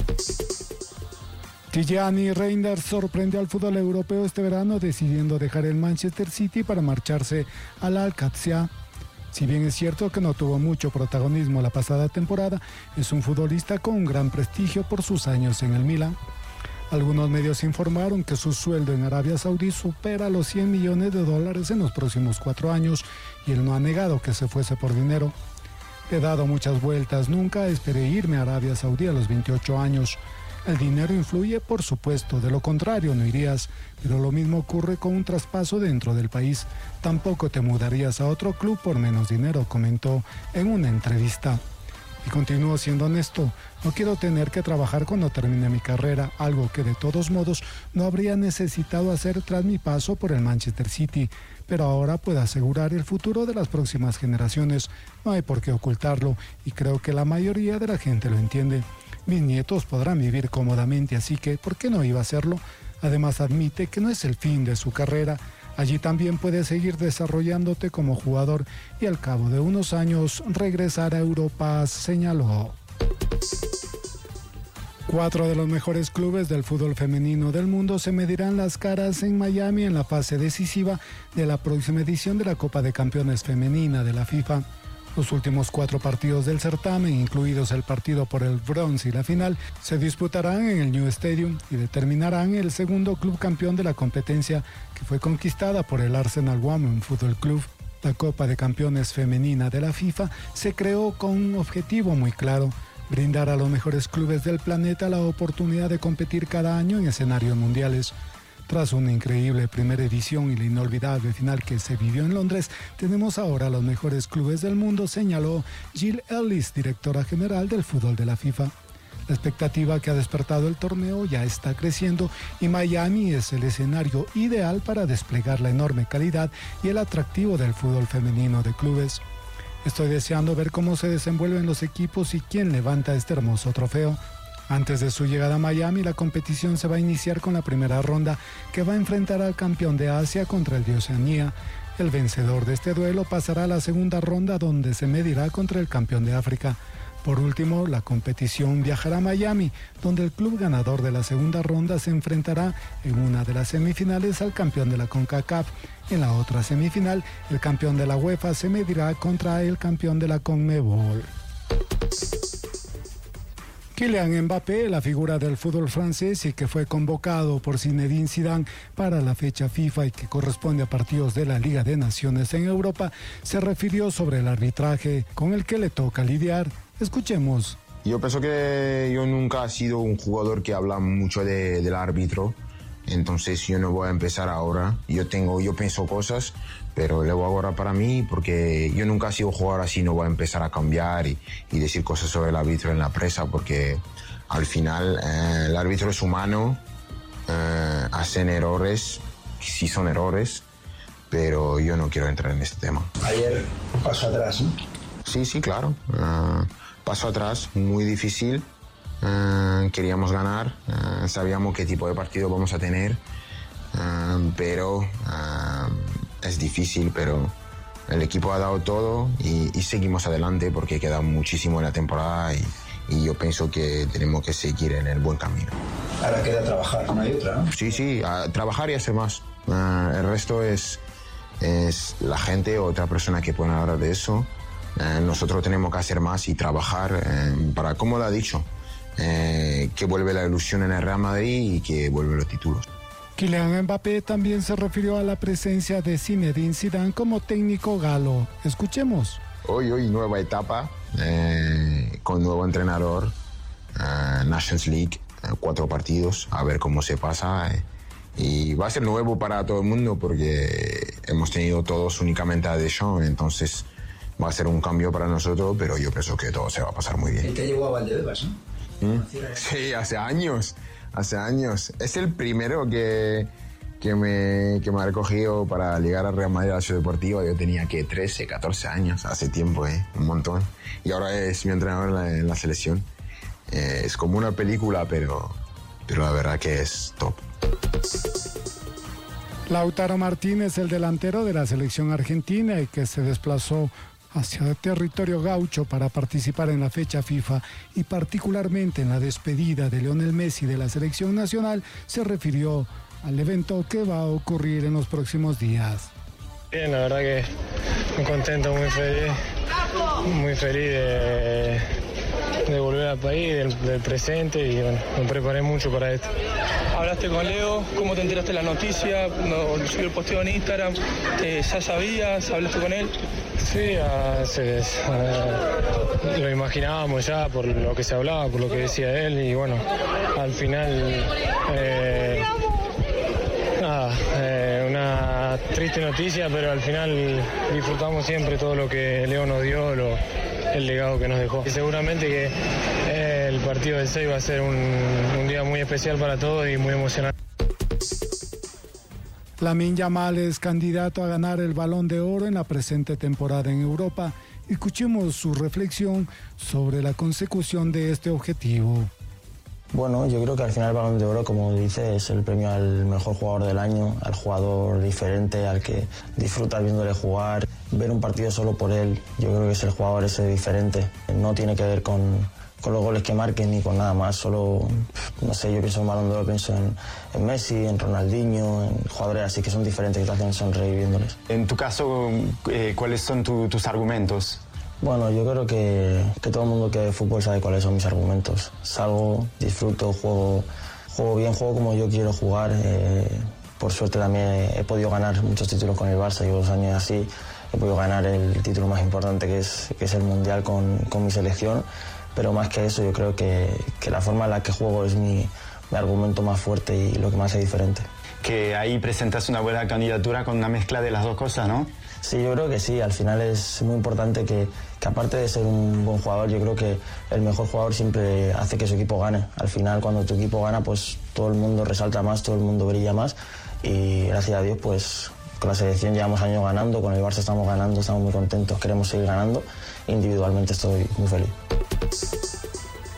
Tijani Reinders sorprendió al fútbol europeo este verano decidiendo dejar el Manchester City para marcharse al Al-Qadsiya. Si bien es cierto que no tuvo mucho protagonismo la pasada temporada, es un futbolista con un gran prestigio por sus años en el Milan. Algunos medios informaron que su sueldo en Arabia Saudí supera los cien millones de dólares en los próximos cuatro años y él no ha negado que se fuese por dinero. He dado muchas vueltas, nunca esperé irme a Arabia Saudí a los veintiocho años. El dinero influye, por supuesto, de lo contrario no irías, pero lo mismo ocurre con un traspaso dentro del país. Tampoco te mudarías a otro club por menos dinero, comentó en una entrevista. Y continúo siendo honesto, no quiero tener que trabajar cuando termine mi carrera, algo que de todos modos no habría necesitado hacer tras mi paso por el Manchester City, pero ahora puedo asegurar el futuro de las próximas generaciones. No hay por qué ocultarlo y creo que la mayoría de la gente lo entiende. Mis nietos podrán vivir cómodamente, así que ¿por qué no iba a hacerlo? Además admite que no es el fin de su carrera. Allí también puedes seguir desarrollándote como jugador y al cabo de unos años regresar a Europa, señaló. Cuatro de los mejores clubes del fútbol femenino del mundo se medirán las caras en Miami en la fase decisiva de la próxima edición de la Copa de Campeones Femenina de la FIFA. Los últimos cuatro partidos del certamen, incluidos el partido por el bronce y la final, se disputarán en el New Stadium y determinarán el segundo club campeón de la competencia, que fue conquistada por el Arsenal Women Football Club. La Copa de Campeones Femenina de la FIFA se creó con un objetivo muy claro: brindar a los mejores clubes del planeta la oportunidad de competir cada año en escenarios mundiales. Tras una increíble primera edición y la inolvidable final que se vivió en Londres, tenemos ahora los mejores clubes del mundo, señaló Jill Ellis, directora general del fútbol de la FIFA. La expectativa que ha despertado el torneo ya está creciendo y Miami es el escenario ideal para desplegar la enorme calidad y el atractivo del fútbol femenino de clubes. Estoy deseando ver cómo se desenvuelven los equipos y quién levanta este hermoso trofeo. Antes de su llegada a Miami, la competición se va a iniciar con la primera ronda, que va a enfrentar al campeón de Asia contra el de Oceanía. El vencedor de este duelo pasará a la segunda ronda, donde se medirá contra el campeón de África. Por último, la competición viajará a Miami, donde el club ganador de la segunda ronda se enfrentará en una de las semifinales al campeón de la CONCACAF. En la otra semifinal, el campeón de la UEFA se medirá contra el campeón de la CONMEBOL. Kylian Mbappé, la figura del fútbol francés y que fue convocado por Zinedine Zidane para la fecha FIFA y que corresponde a partidos de la Liga de Naciones en Europa, se refirió sobre el arbitraje con el que le toca lidiar. Escuchemos. Yo pienso que yo nunca he sido un jugador que habla mucho de, del árbitro, entonces yo no voy a empezar ahora. Yo tengo, yo pienso cosas, pero le voy a guardar para mí porque yo nunca he sido jugador así, no voy a empezar a cambiar y, y decir cosas sobre el árbitro en la prensa porque al final eh, el árbitro es humano, eh, hacen errores, sí son errores, pero yo no quiero entrar en este tema. Ayer pasó atrás, ¿no? Sí, sí, claro. Uh, paso atrás, muy difícil. Uh, queríamos ganar, uh, sabíamos qué tipo de partido vamos a tener, uh, pero uh, es difícil, pero el equipo ha dado todo y, y seguimos adelante porque queda muchísimo en la temporada y, y yo pienso que tenemos que seguir en el buen camino. Ahora queda trabajar, no hay otra, ¿no? Sí, sí, uh, trabajar y hacer más. Uh, el resto es, es la gente o otra persona que puede hablar de eso. Uh, nosotros tenemos que hacer más y trabajar uh, para, como lo ha dicho, uh, que vuelve la ilusión en el Real Madrid y que vuelven los títulos. Kylian Mbappé también se refirió a la presencia de Zinedine Zidane como técnico galo. Escuchemos. Hoy, hoy nueva etapa uh, con nuevo entrenador, uh, Nations League, uh, cuatro partidos, a ver cómo se pasa. Uh, y va a ser nuevo para todo el mundo porque hemos tenido todos únicamente a Deschamps, entonces va a ser un cambio para nosotros, pero yo pienso que todo se va a pasar muy bien. El que llegó a Valdebebas, ¿no? ¿Mm? Sí, hace años, hace años. Es el primero que, que, me, que me ha recogido para llegar al Real Madrid a la Ciudad Deportiva. Yo tenía que trece, catorce años, hace tiempo, ¿eh? Un montón. Y ahora es mi entrenador en la, en la selección. Eh, es como una película, pero, pero la verdad que es top. Lautaro Martínez, el delantero de la selección argentina y que se desplazó hacia el territorio gaucho para participar en la fecha FIFA y particularmente en la despedida de Lionel Messi de la selección nacional, se refirió al evento que va a ocurrir en los próximos días. Bien, la verdad que muy contento, muy feliz, muy feliz de, de volver al país, del, del presente y bueno, me preparé mucho para esto. Hablaste con Leo, ¿cómo te enteraste de la noticia? No, subió el posteo en Instagram, eh, ¿ya sabías? ¿Hablaste con él? Sí, hace, uh, lo imaginábamos ya por lo que se hablaba, por lo que decía él y bueno, al final eh, nada, eh, una triste noticia, pero al final disfrutamos siempre todo lo que Leo nos dio, lo, el legado que nos dejó. Y seguramente que eh, el partido del seis va a ser un, un día muy especial para todos y muy emocionante. Lamine Yamal es candidato a ganar el Balón de Oro en la presente temporada en Europa. Escuchemos su reflexión sobre la consecución de este objetivo. Bueno, yo creo que al final el Balón de Oro, como dice, es el premio al mejor jugador del año, al jugador diferente, al que disfruta viéndole jugar, ver un partido solo por él. Yo creo que es el jugador ese diferente. No tiene que ver con, con los goles que marquen ni con nada más, solo, no sé, yo pienso en Balón de Oro, pienso en, en Messi, en Ronaldinho, en jugadores así que son diferentes, que te hacen sonreír viéndoles. En tu caso, eh, ¿cuáles son tu, tus argumentos? Bueno, yo creo que, que todo el mundo que ve fútbol sabe cuáles son mis argumentos. Salgo, disfruto, juego, juego bien, juego como yo quiero jugar. Eh, por suerte también he, he podido ganar muchos títulos con el Barça, llevo dos años así. He podido ganar el título más importante que es, que es el Mundial con, con mi selección. Pero más que eso, yo creo que, que la forma en la que juego es mi, mi argumento más fuerte y lo que más hace diferente. Que ahí presentas una buena candidatura con una mezcla de las dos cosas, ¿no? Sí, yo creo que sí. Al final es muy importante que, que aparte de ser un buen jugador, yo creo que el mejor jugador siempre hace que su equipo gane. Al final, cuando tu equipo gana, pues todo el mundo resalta más, todo el mundo brilla más y gracias a Dios, pues con la selección llevamos años ganando, con el Barça estamos ganando, estamos muy contentos, queremos seguir ganando. Individualmente estoy muy feliz.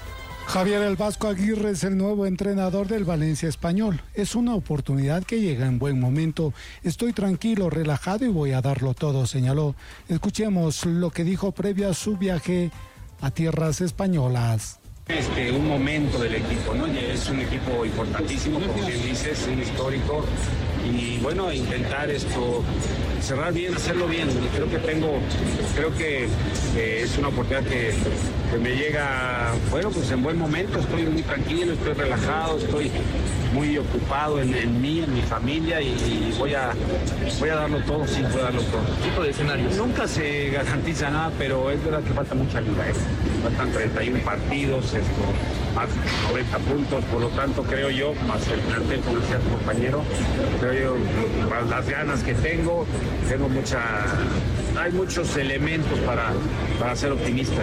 Javier El Vasco Aguirre es el nuevo entrenador del Valencia Español. Es una oportunidad que llega en buen momento. Estoy tranquilo, relajado y voy a darlo todo, señaló. Escuchemos lo que dijo previo a su viaje a tierras españolas. Este, un momento del equipo, ¿no? Es un equipo importantísimo, como bien dices, un histórico. Y bueno, intentar esto, cerrar bien, hacerlo bien. Creo que tengo, creo que eh, es una oportunidad que, que me llega, bueno, pues en buen momento. Estoy muy tranquilo, estoy relajado, estoy muy ocupado en, en mí, en mi familia y, y voy a voy a darlo todo, sí, voy a darlo todo. Tipo de escenarios. Nunca se garantiza nada, pero es verdad que falta mucha liga, ¿eh? Faltan treinta y uno partidos, esto, más de noventa puntos, por lo tanto creo yo, más el plantel, como decía tu compañero, creo yo, más las ganas que tengo, tengo mucha, hay muchos elementos para, para ser optimistas.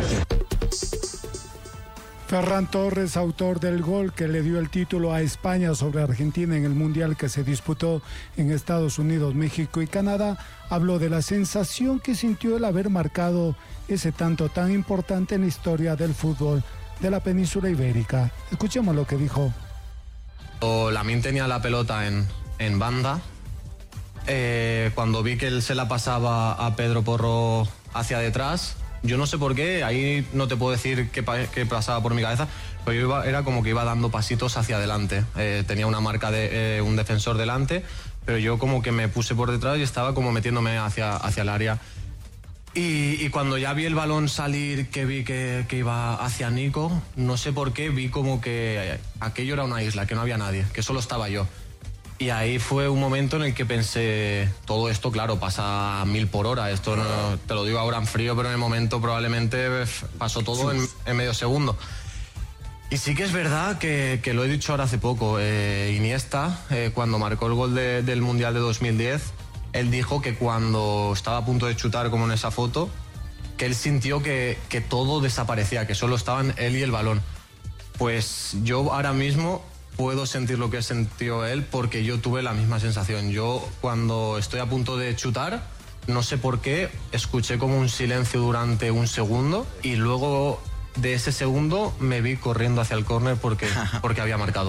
Ferran Torres, autor del gol que le dio el título a España sobre Argentina en el Mundial que se disputó en Estados Unidos, México y Canadá, habló de la sensación que sintió el haber marcado ese tanto tan importante en la historia del fútbol de la península ibérica. Escuchemos lo que dijo. Lamine tenía la pelota en, en banda. Eh, cuando vi que él se la pasaba a Pedro Porro hacia detrás, yo no sé por qué, ahí no te puedo decir qué, qué pasaba por mi cabeza, pero yo iba, era como que iba dando pasitos hacia adelante. Eh, tenía una marca de eh, un defensor delante, pero yo como que me puse por detrás y estaba como metiéndome hacia, hacia el área. Y, y cuando ya vi el balón salir, que vi que, que iba hacia Nico, no sé por qué, vi como que aquello era una isla, que no había nadie, que solo estaba yo. Y ahí fue un momento en el que pensé, todo esto, claro, pasa a mil por hora. Esto no, te lo digo ahora en frío, pero en el momento probablemente pasó todo en, en medio segundo. Y sí que es verdad que, que lo he dicho ahora hace poco. Eh, Iniesta, eh, cuando marcó el gol de, del Mundial de dos mil diez, él dijo que cuando estaba a punto de chutar, como en esa foto, que él sintió que, que todo desaparecía, que solo estaban él y el balón. Pues yo ahora mismo puedo sentir lo que sintió él porque yo tuve la misma sensación. Yo cuando estoy a punto de chutar, no sé por qué, escuché como un silencio durante un segundo y luego de ese segundo me vi corriendo hacia el córner porque, porque había marcado.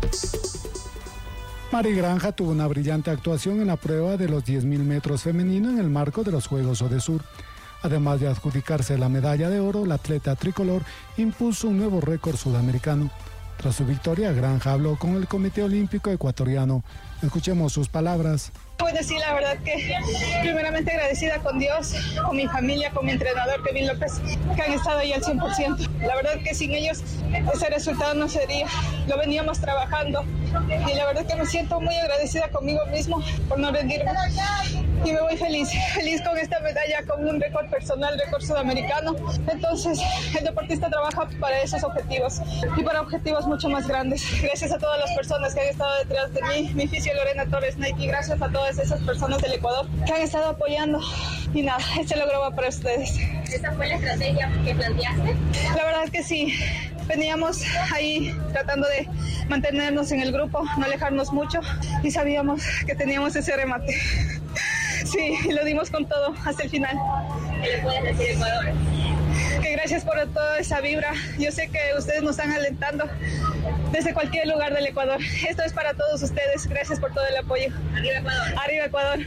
Mari Granja tuvo una brillante actuación en la prueba de los diez mil metros femenino en el marco de los Juegos Odesur. Además de adjudicarse la medalla de oro, la atleta tricolor impuso un nuevo récord sudamericano. Tras su victoria, Granja habló con el Comité Olímpico Ecuatoriano. Escuchemos sus palabras. Bueno, sí, la verdad que primeramente agradecida con Dios, con mi familia, con mi entrenador Kevin López, que han estado ahí al cien por ciento. La verdad que sin ellos ese resultado no sería. Lo veníamos trabajando y la verdad que me siento muy agradecida conmigo mismo por no rendirme. Y me voy feliz, feliz con esta medalla, con un récord personal, récord sudamericano. Entonces, el deportista trabaja para esos objetivos y para objetivos mucho más grandes. Gracias a todas las personas que han estado detrás de mí, mi fisio Lorena Torres Nike, gracias a todas esas personas del Ecuador que han estado apoyando. Y nada, este logro va para ustedes. ¿Esa fue la estrategia que planteaste? La verdad que sí. Veníamos ahí tratando de mantenernos en el grupo, no alejarnos mucho y sabíamos que teníamos ese remate. Sí, lo dimos con todo hasta el final. ¿Qué le puedes decir a Ecuador? Que gracias por toda esa vibra. Yo sé que ustedes nos están alentando desde cualquier lugar del Ecuador. Esto es para todos ustedes. Gracias por todo el apoyo. Arriba Ecuador. Arriba Ecuador.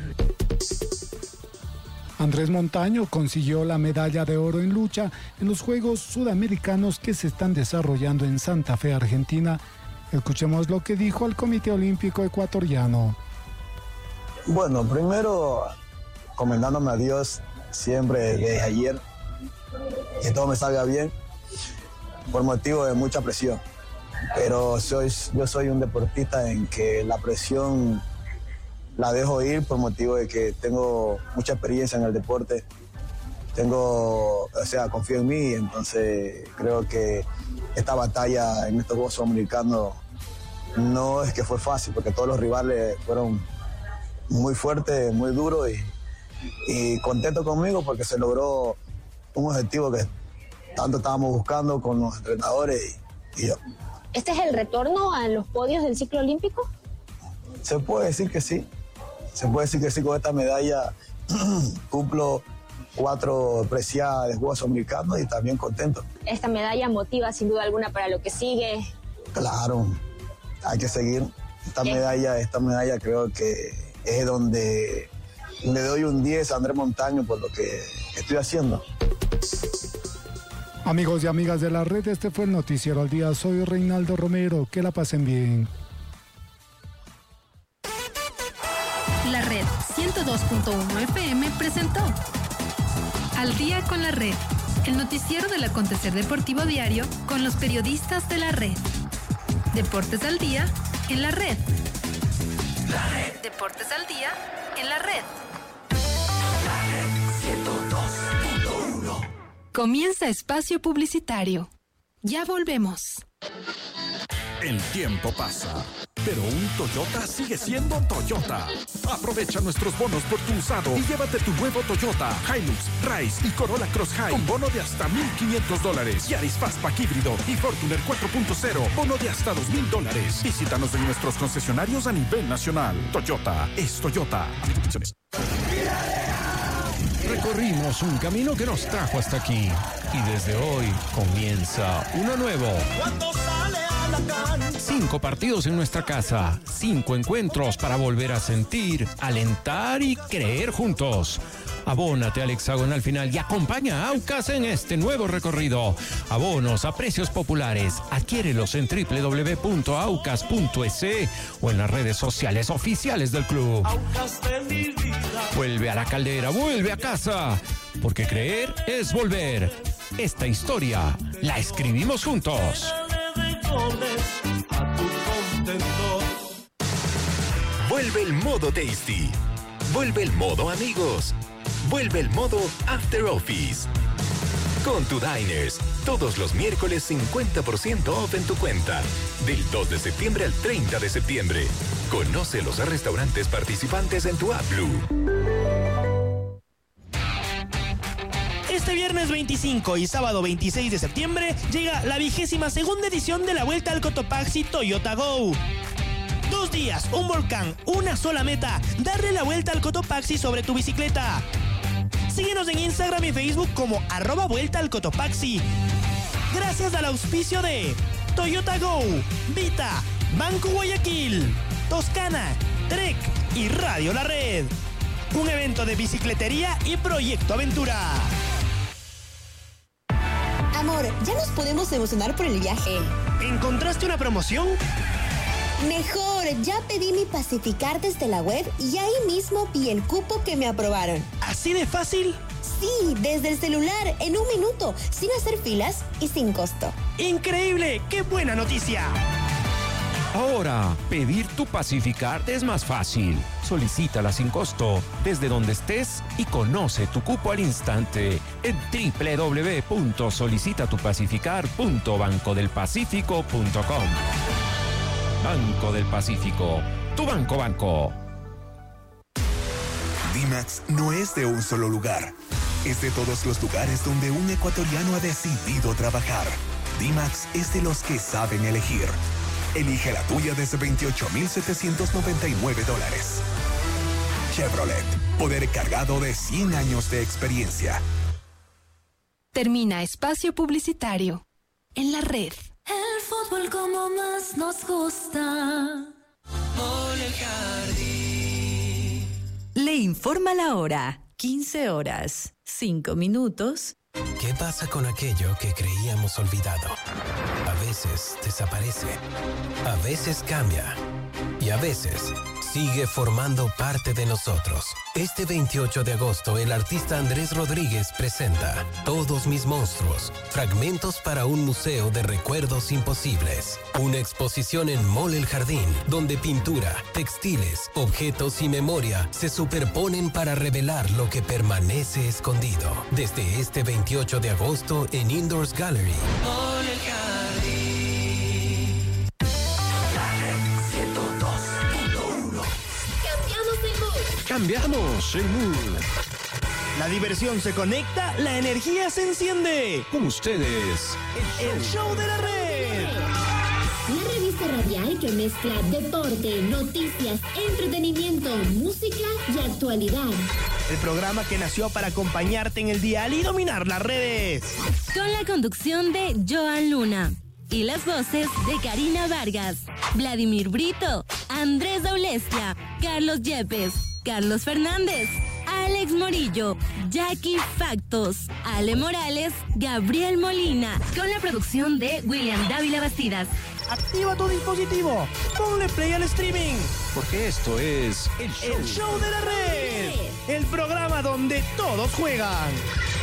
Andrés Montaño consiguió la medalla de oro en lucha en los Juegos Sudamericanos que se están desarrollando en Santa Fe, Argentina. Escuchemos lo que dijo el Comité Olímpico Ecuatoriano. Bueno, primero, comendándome a Dios siempre desde ayer, que todo me salga bien, por motivo de mucha presión. Pero soy, yo soy un deportista en que la presión la dejo ir por motivo de que tengo mucha experiencia en el deporte. Tengo, o sea, confío en mí, entonces creo que esta batalla en estos Juegos Sudamericanos no es que fue fácil, porque todos los rivales fueron muy fuertes, muy duros y, y contento conmigo porque se logró un objetivo que tanto estábamos buscando con los entrenadores y, y yo. ¿Este es el retorno a los podios del ciclo olímpico? Se puede decir que sí. Se puede decir que sí, con esta medalla cumplo cuatro preciadas de juegos sudamericanos y también contento. Esta medalla motiva sin duda alguna para lo que sigue. Claro, hay que seguir. Esta ¿Qué? medalla, esta medalla creo que es donde le doy un diez a Andrés Montaño por lo que estoy haciendo. Amigos y amigas de la red, este fue el Noticiero al Día. Soy Reinaldo Romero. Que la pasen bien. La Red ciento dos punto uno F M presentó Al Día con la Red, el noticiero del acontecer deportivo diario con los periodistas de la red. Deportes al día en la red. La red. Deportes al día en la red. La red ciento dos punto uno. Comienza espacio publicitario. Ya volvemos. El tiempo pasa, pero un Toyota sigue siendo Toyota. Aprovecha nuestros bonos por tu usado y llévate tu nuevo Toyota Hilux, Rise y Corolla Cross High con bono de hasta mil quinientos dólares. Yaris Fastback híbrido y Fortuner cuatro punto cero, bono de hasta dos mil dólares. Visítanos en nuestros concesionarios a nivel nacional. Toyota es Toyota. Recorrimos un camino que nos trajo hasta aquí y desde hoy comienza uno nuevo. Cuando sale a la cancha. Cinco partidos en nuestra casa, cinco encuentros para volver a sentir, alentar y creer juntos. Abónate al hexagonal final y acompaña a Aucas en este nuevo recorrido. Abonos a precios populares. Adquiérelos en doble u doble u doble u punto aucas punto e s o en las redes sociales oficiales del club. Vuelve a la caldera, vuelve a casa. Porque creer es volver. Esta historia la escribimos juntos. Vuelve el modo Tasty. Vuelve el modo Amigos. Vuelve el modo After Office. Con tu Diners, todos los miércoles cincuenta por ciento off en tu cuenta. Del dos de septiembre al treinta de septiembre. Conoce los restaurantes participantes en tu app Blue. Este viernes veinticinco y sábado veintiséis de septiembre llega la vigésima segunda edición de la Vuelta al Cotopaxi Toyota Go. Dos días, un volcán, una sola meta, darle la vuelta al Cotopaxi sobre tu bicicleta. Síguenos en Instagram y Facebook como arroba Vuelta al Cotopaxi. Gracias al auspicio de Toyota Go, Vita, Banco Guayaquil, Toscana, Trek y Radio La Red. Un evento de bicicletería y Proyecto Aventura. Amor, ¿ya nos podemos emocionar por el viaje? ¿Encontraste una promoción? Mejor, ya pedí mi Pacificar desde la web y ahí mismo vi el cupo que me aprobaron. ¿Así de fácil? Sí, desde el celular, en un minuto, sin hacer filas y sin costo. ¡Increíble! ¡Qué buena noticia! Ahora, pedir tu Pacificar es más fácil. Solicítala sin costo desde donde estés y conoce tu cupo al instante en doble u doble u doble u punto solicita tu pacificar punto banco del pacífico punto com. Banco del Pacífico, tu banco banco. D-Max no es de un solo lugar, es de todos los lugares donde un ecuatoriano ha decidido trabajar. D-Max es de los que saben elegir. Elige la tuya desde veintiocho mil setecientos noventa y nueve dólares. Chevrolet, poder cargado de cien años de experiencia. Termina espacio publicitario en la red. El fútbol como más nos gusta. Mole el Jardín. Le informa la hora. quince horas, cinco minutos. ¿Qué pasa con aquello que creíamos olvidado? A veces desaparece, a veces cambia y a veces sigue formando parte de nosotros. Este veintiocho de agosto, el artista Andrés Rodríguez presenta Todos mis monstruos, fragmentos para un museo de recuerdos imposibles. Una exposición en Mole el Jardín, donde pintura, textiles, objetos y memoria se superponen para revelar lo que permanece escondido. Desde este veintiocho de agosto en Indoors Gallery. Mole el Jardín. Cambiamos el mood. La diversión se conecta, la energía se enciende. Con ustedes, el show de la red. la revista radial que mezcla deporte, noticias, entretenimiento, música y actualidad. El programa que nació para acompañarte en el dial y dominar las redes. Con la conducción de Joan Luna y las voces de Karina Vargas, Vladimir Brito, Andrés Aulestia, Carlos Yepes, Carlos Fernández, Alex Morillo, Jackie Factos, Ale Morales, Gabriel Molina, con la producción de William Dávila Bastidas. Activa tu dispositivo, ponle play al streaming, porque esto es el show, el show de la red, el programa donde todos juegan.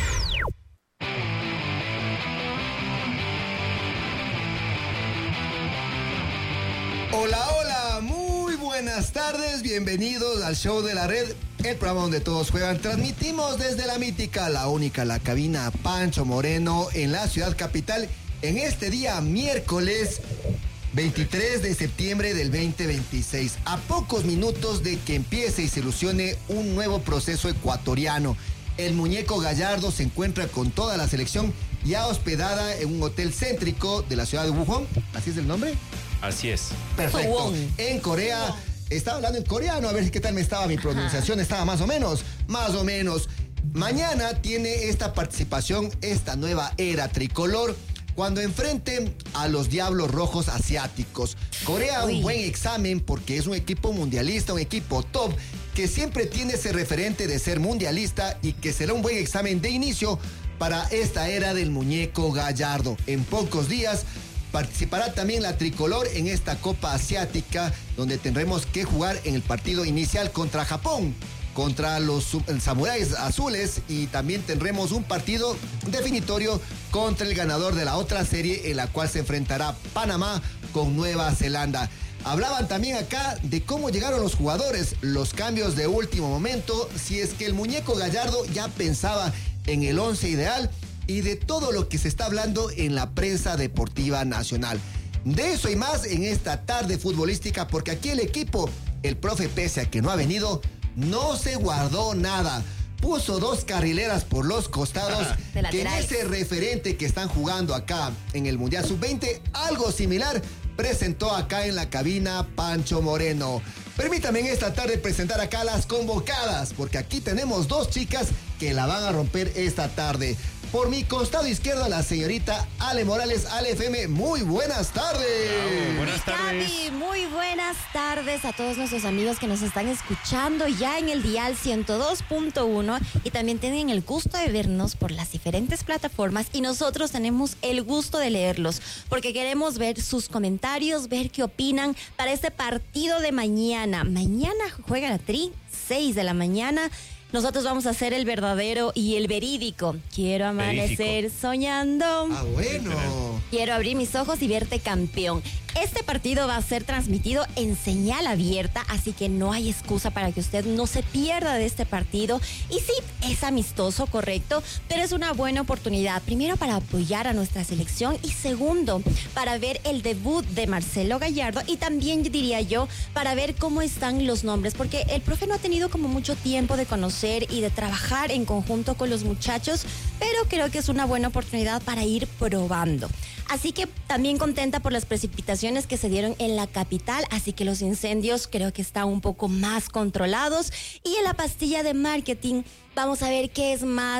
Hola, hola, muy buenas tardes, bienvenidos al show de la red, el programa donde todos juegan. Transmitimos desde la mítica, la única, la cabina Pancho Moreno en la ciudad capital en este día miércoles veintitrés de septiembre del veinte veintiséis, a pocos minutos de que empiece y se ilusione un nuevo proceso ecuatoriano. El muñeco Gallardo se encuentra con toda la selección ya hospedada en un hotel céntrico de la ciudad de Wuhan, ¿así es el nombre? Así es. Perfecto. En Corea, estaba hablando en coreano, a ver qué tal me estaba mi pronunciación, estaba más o menos, más o menos. Mañana tiene esta participación, esta nueva era tricolor, cuando enfrenten a los Diablos Rojos Asiáticos. Corea, un buen examen porque es un equipo mundialista, un equipo top, que siempre tiene ese referente de ser mundialista y que será un buen examen de inicio para esta era del muñeco Gallardo. En pocos días participará también la tricolor en esta Copa Asiática, donde tendremos que jugar en el partido inicial contra Japón, contra los Samuráis Azules, y también tendremos un partido definitorio contra el ganador de la otra serie, en la cual se enfrentará Panamá con Nueva Zelanda. Hablaban también acá de cómo llegaron los jugadores, los cambios de último momento, si es que el muñeco Gallardo ya pensaba en el once ideal, y de todo lo que se está hablando en la prensa deportiva nacional. De eso y más en esta tarde futbolística, porque aquí el equipo, el profe, pese a que no ha venido, no se guardó nada. Puso dos carrileras por los costados, que en ese referente que están jugando acá en el Mundial sub veinte, algo similar presentó acá en la cabina Pancho Moreno. Permítame en esta tarde presentar acá las convocadas, porque aquí tenemos dos chicas que la van a romper esta tarde. Por mi costado izquierdo, la señorita Ale Morales, Ale F M. Muy buenas tardes. Bravo, buenas tardes. Gaby, muy buenas tardes a todos nuestros amigos que nos están escuchando ya en el dial ciento dos punto uno y también tienen el gusto de vernos por las diferentes plataformas, y nosotros tenemos el gusto de leerlos porque queremos ver sus comentarios, ver qué opinan para este partido de mañana. Mañana juega la Tri, seis de la mañana. Nosotros vamos a hacer el verdadero y el verídico. Quiero amanecer Verídico. soñando. Ah, bueno. Quiero abrir mis ojos y verte campeón. Este partido va a ser transmitido en señal abierta, así que no hay excusa para que usted no se pierda de este partido. Y sí, es amistoso, correcto, pero es una buena oportunidad, primero para apoyar a nuestra selección y segundo, para ver el debut de Marcelo Gallardo, y también diría yo, para ver cómo están los nombres, porque el profe no ha tenido como mucho tiempo de conocer y de trabajar en conjunto con los muchachos, pero creo que es una buena oportunidad para ir probando. Así que también contenta por las precipitaciones que se dieron en la capital, así que los incendios creo que están un poco más controlados. Y en la pastilla de marketing vamos a ver qué es más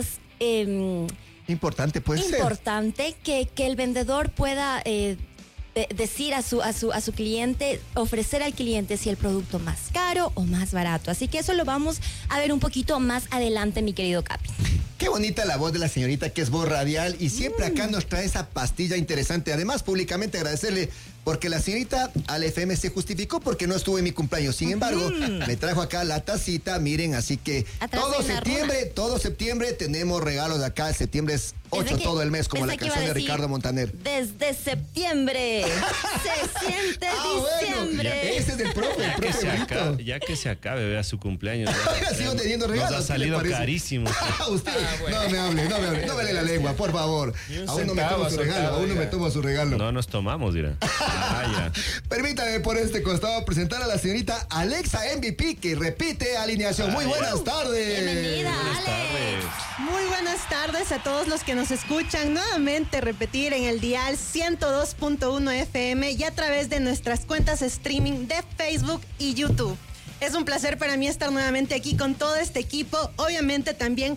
eh, importante, puede ser. Importante que, que el vendedor pueda eh, de, decir a su, a, su, a su cliente, ofrecer al cliente si el producto más caro o más barato. Así que eso lo vamos a ver un poquito más adelante, mi querido Capi. Qué bonita la voz de la señorita, que es voz radial, y siempre acá nos trae esa pastilla interesante. Además, públicamente agradecerle porque la señorita Ale F M se justificó porque no estuvo en mi cumpleaños. Sin embargo, mm. me trajo acá la tacita, miren, así que Atrás todo septiembre, runa. todo septiembre tenemos regalos de acá. Septiembre es ocho que, todo el mes, como la canción de Ricardo Montaner. Desde septiembre se siente ah, diciembre. Bueno, ese es el profe, el profe se acabe, ya que se acabe, vea su cumpleaños. Ya, sigo teniendo regalos. Nos ha salido carísimo. Usted No me hable, no me hable, no me dé la lengua, por favor. Aún no me tomo su regalo, aún no me tomo su regalo. No nos tomamos, dirá. Ah, ya. Permítame por este costado presentar a la señorita Alexa M V P, que repite alineación. Muy buenas tardes. Bienvenida, Buenas Alex. tardes. Muy buenas tardes a todos los que nos escuchan. Nuevamente repetir en el dial ciento dos punto uno F M y a través de nuestras cuentas streaming de Facebook y YouTube. Es un placer para mí estar nuevamente aquí con todo este equipo. Obviamente también